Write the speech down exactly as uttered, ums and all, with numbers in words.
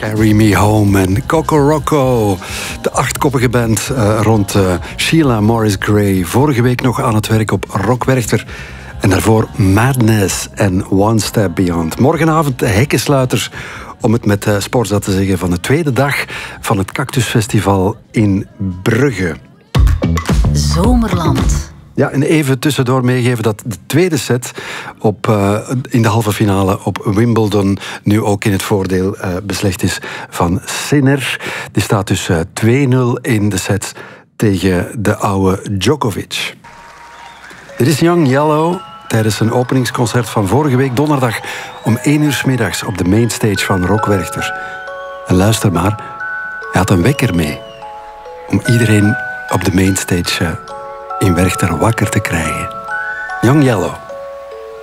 Carry Me Home en Coco Rocco. De achtkoppige band uh, rond uh, Sheila Morris Gray. Vorige week nog aan het werk op Rock Werchter. En daarvoor Madness en One Step Beyond. Morgenavond de hekkensluiters, om het met uh, Sporza te zeggen, van de tweede dag van het Cactusfestival in Brugge. Zomerland. Ja, en even tussendoor meegeven dat de tweede set op, uh, in de halve finale op Wimbledon nu ook in het voordeel uh, beslecht is van Sinner. Die staat dus uh, twee nul in de set tegen de oude Djokovic. Dit is Young Yellow tijdens een openingsconcert van vorige week donderdag om één uur 's middags op de mainstage van Rock Werchter. En luister maar, hij had een wekker mee om iedereen op de mainstage uh, in Werchter wakker te krijgen. Young Yellow.